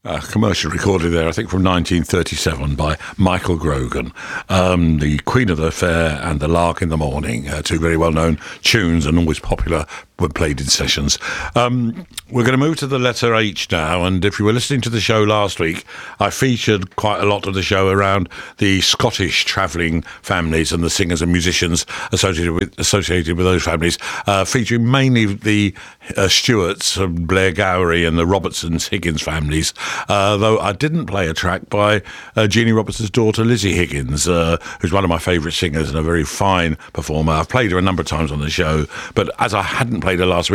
Commercial recorded there, I think from 1937 by Michael Grogan. The Queen of the Fair and The Lark in the Morning, two very well-known tunes and always popular when played in sessions. We're going to move to the letter H now, and if you were listening to the show last week, I featured quite a lot of the show around the Scottish travelling families and the singers and musicians associated with those families, featuring mainly the Stewarts, Blair Gowrie and the Robertsons Higgins families, though I didn't play a track by Jeannie Robertson's daughter Lizzie Higgins, who's one of my favourite singers and a very fine performer. I've played her a number of times on the show, but as I hadn't played her last week,